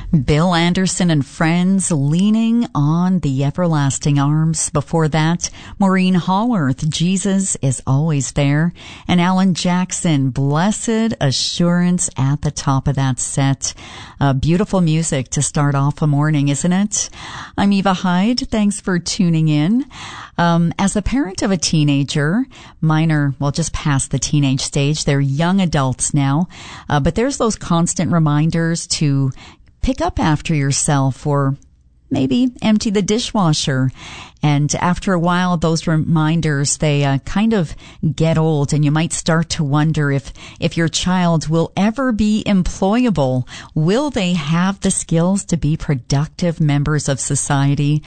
Bill Anderson and Friends, Leaning on the Everlasting Arms. Before that, Maureen Haworth, Jesus is Always There. And Alan Jackson, Blessed Assurance at the top of that set. Beautiful music to start off a morning, isn't it? I'm Eva Hyde. Thanks for tuning in. As a parent of a teenager, mine are, just past the teenage stage. They're young adults now. But there's those constant reminders to pick up after yourself or maybe empty the dishwasher. And after a while, those reminders, they kind of get old, and you might start to wonder if your child will ever be employable. Will they have the skills to be productive members of society?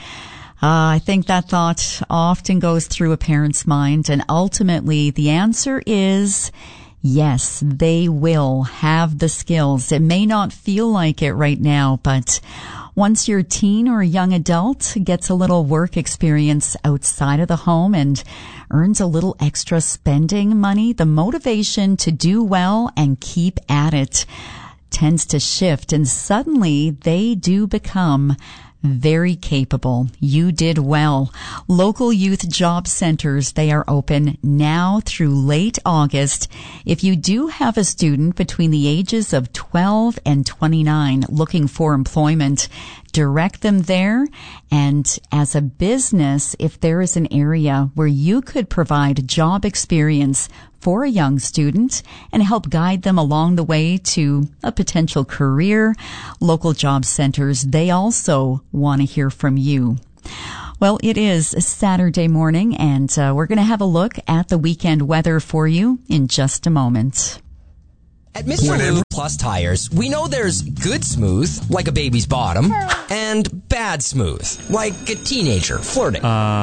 I think that thought often goes through a parent's mind, and ultimately the answer is yes, they will have the skills. It may not feel like it right now, but once your teen or young adult gets a little work experience outside of the home and earns a little extra spending money, the motivation to do well and keep at it tends to shift, and suddenly they do become very capable. You did well. Local youth job centers, they are open now through late August. If you do have a student between the ages of 12 and 29 looking for employment, direct them there. And as a business, if there is an area where you could provide job experience for a young student and help guide them along the way to a potential career, local job centers, they also want to hear from you. Well, it is Saturday morning, and we're going to have a look at the weekend weather for you in just a moment. At Mr. Lube Plus Tires, we know there's good smooth, like a baby's bottom, and bad smooth, like a teenager flirting.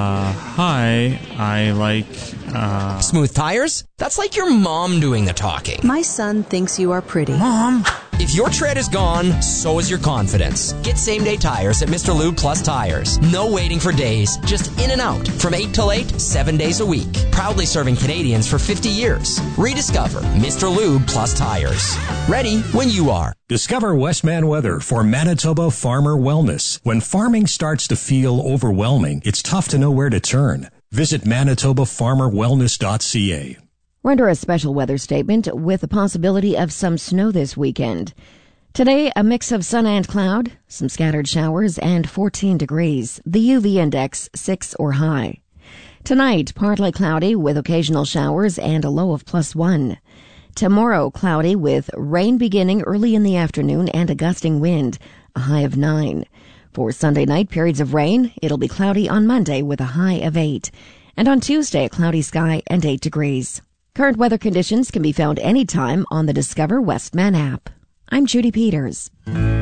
Hi, I like, Smooth tires? That's like your mom doing the talking. My son thinks you are pretty. Mom! If your tread is gone, so is your confidence. Get same-day tires at Mr. Lube Plus Tires. No waiting for days, just in and out. From 8 till 8, 7 days a week. Proudly serving Canadians for 50 years. Rediscover Mr. Lube Plus Tires. Ready when you are. Discover Westman Weather for Manitoba Farmer Wellness. When farming starts to feel overwhelming, it's tough to know where to turn. Visit manitobafarmerwellness.ca. We're under a special weather statement with the possibility of some snow this weekend. Today, a mix of sun and cloud, some scattered showers, and 14 degrees. The UV index 6 or high. Tonight, partly cloudy with occasional showers and a low of +1. Tomorrow, cloudy with rain beginning early in the afternoon and a gusting wind, a high of 9. For Sunday night, periods of rain. It'll be cloudy on Monday with a high of 8. And on Tuesday, a cloudy sky and 8 degrees. Current weather conditions can be found anytime on the Discover Westman app. I'm Judy Peters.